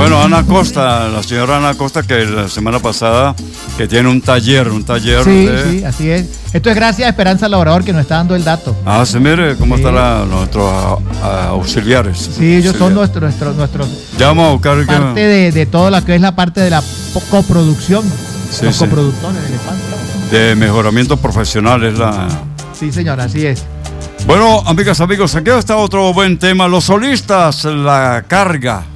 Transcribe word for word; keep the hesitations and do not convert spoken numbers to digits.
Bueno, Ana Costa, la señora Ana Costa, que la semana pasada, que tiene un taller, un taller Sí, de... sí, así es. Esto es gracias a Esperanza Labrador que nos está dando el dato. Ah, se mire cómo Sí. están la- nuestros a- a- auxiliares. Sí, ellos son Auxiliares. nuestros, nuestros, nuestros Ya vamos a buscar... parte que- de, de todo lo que es la parte de la po- coproducción. Sí, los sí. coproductores del espacio. de mejoramiento profesional es la... Sí, señor, así es. Bueno, amigas, amigos, aquí está otro buen tema. Los solistas, la carga.